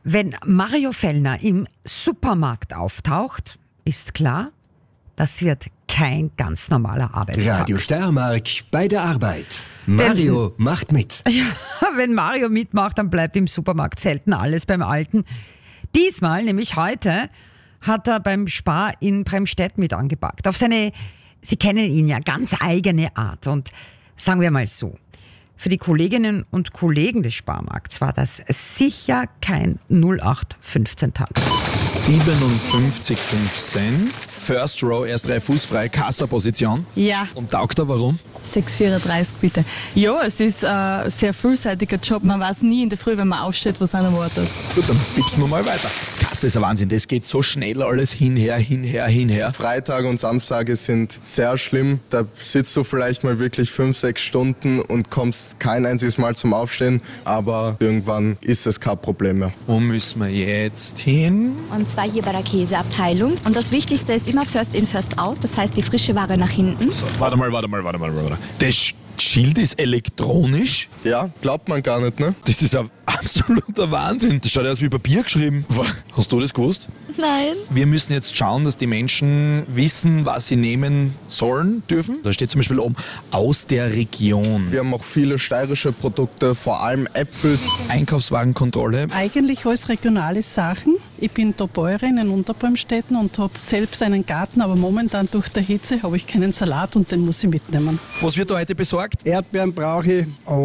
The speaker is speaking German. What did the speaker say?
Wenn Mario Fellner im Supermarkt auftaucht, ist klar, das wird kein ganz normaler Arbeitstag. Radio Steiermark bei der Arbeit. Mario macht mit. Ja, wenn Mario mitmacht, dann bleibt im Supermarkt selten alles beim Alten. Diesmal, nämlich heute, hat er beim Spar in Bremstedt mit angepackt. Auf seine, Sie kennen ihn ja, ganz eigene Art. Und sagen wir mal so, für die Kolleginnen und Kollegen des Sparmarkts war das sicher kein 0815-Tag. 57,5 Cent. First Row, erste Reihe fußfrei, Kassaposition. Ja. Und taugt er warum? 6,34 bitte. Ja, es ist ein sehr vielseitiger Job. Man weiß nie in der Früh, wenn man aufsteht, was einen erwartet. Gut, dann piepsen wir mal weiter. Kasse ist ein Wahnsinn, das geht so schnell alles hinher. Freitage und Samstage sind sehr schlimm. Da sitzt du vielleicht mal wirklich 5-6 Stunden und kommst kein einziges Mal zum Aufstehen. Aber irgendwann ist es kein Problem mehr. Wo müssen wir jetzt hin? Und zwar hier bei der Käseabteilung. Und das Wichtigste ist immer First in, First out. Das heißt, die frische Ware nach hinten. So, warte mal. Das Schild ist elektronisch? Ja, glaubt man gar nicht, ne? Das ist ein absoluter Wahnsinn. Das schaut ja aus wie Papier geschrieben. Hast du das gewusst? Nein. Wir müssen jetzt schauen, dass die Menschen wissen, was sie nehmen sollen, dürfen. Da steht zum Beispiel oben, aus der Region. Wir haben auch viele steirische Produkte, vor allem Äpfel. Einkaufswagenkontrolle. Eigentlich alles regionale Sachen. Ich bin da Bäuerin in Unterbremstetten und habe selbst einen Garten, aber momentan durch die Hitze habe ich keinen Salat und den muss ich mitnehmen. Was wird da heute besorgt? Erdbeeren brauche ich